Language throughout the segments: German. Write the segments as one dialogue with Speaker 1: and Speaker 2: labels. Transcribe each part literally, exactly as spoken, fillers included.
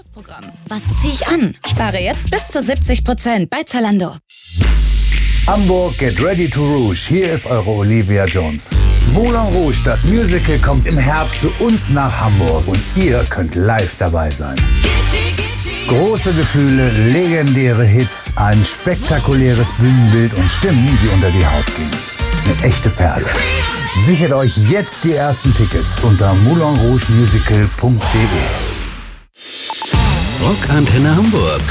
Speaker 1: Plusprogramm. Was ziehe ich an? Spare jetzt bis zu siebzig Prozent bei Zalando.
Speaker 2: Hamburg, get ready to rouge. Hier ist eure Olivia Jones. Moulin Rouge, das Musical, kommt im Herbst zu uns nach Hamburg und ihr könnt live dabei sein. Große Gefühle, legendäre Hits, ein spektakuläres Bühnenbild und Stimmen, die unter die Haut gehen. Eine echte Perle. Sichert euch jetzt die ersten Tickets unter moulin rouge musical punkt de.
Speaker 3: Rockantenne Hamburg.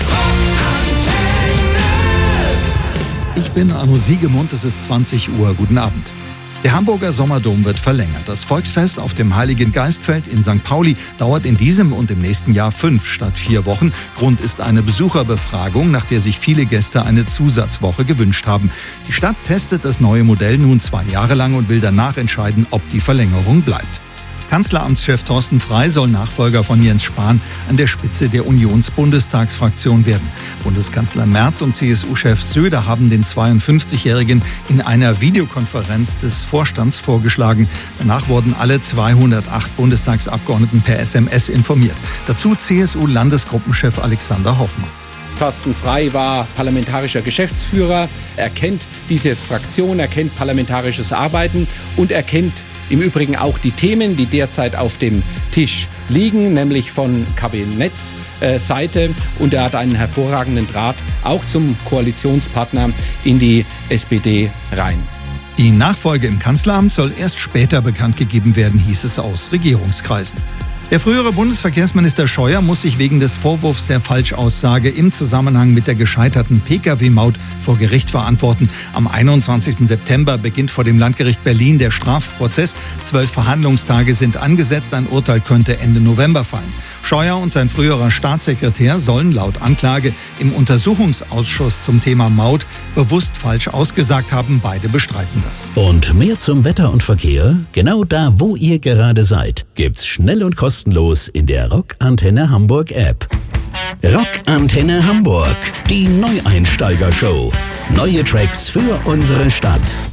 Speaker 4: Ich bin Arno Siegemund, es ist zwanzig Uhr. Guten Abend. Der Hamburger Sommerdom wird verlängert. Das Volksfest auf dem Heiligen Geistfeld in Sankt Pauli dauert in diesem und im nächsten Jahr fünf statt vier Wochen. Grund ist eine Besucherbefragung, nach der sich viele Gäste eine Zusatzwoche gewünscht haben. Die Stadt testet das neue Modell nun zwei Jahre lang und will danach entscheiden, ob die Verlängerung bleibt. Kanzleramtschef Thorsten Frey soll Nachfolger von Jens Spahn an der Spitze der Unions-Bundestagsfraktion werden. Bundeskanzler Merz und C S U-Chef Söder haben den zweiundfünfzigjährigen in einer Videokonferenz des Vorstands vorgeschlagen. Danach wurden alle zweihundertacht Bundestagsabgeordneten per S M S informiert. Dazu C S U-Landesgruppenchef Alexander Hoffmann.
Speaker 5: Thorsten Frey war parlamentarischer Geschäftsführer, er kennt diese Fraktion, er kennt parlamentarisches Arbeiten und er kennt im Übrigen auch die Themen, die derzeit auf dem Tisch liegen, nämlich von Kabinettsseite. Und er hat einen hervorragenden Draht auch zum Koalitionspartner in die S P D rein.
Speaker 4: Die Nachfolge im Kanzleramt soll erst später bekannt gegeben werden, hieß es aus Regierungskreisen. Der frühere Bundesverkehrsminister Scheuer muss sich wegen des Vorwurfs der Falschaussage im Zusammenhang mit der gescheiterten P K W-Maut vor Gericht verantworten. Am einundzwanzigsten September beginnt vor dem Landgericht Berlin der Strafprozess. Zwölf Verhandlungstage sind angesetzt. Ein Urteil könnte Ende November fallen. Scheuer und sein früherer Staatssekretär sollen laut Anklage im Untersuchungsausschuss zum Thema Maut bewusst falsch ausgesagt haben. Beide bestreiten das.
Speaker 3: Und mehr zum Wetter und Verkehr? Genau da, wo ihr gerade seid, gibt's schnell und kostenlos in der Rockantenne Hamburg App. Rockantenne Hamburg, die Neueinsteiger-Show. Neue Tracks für unsere Stadt.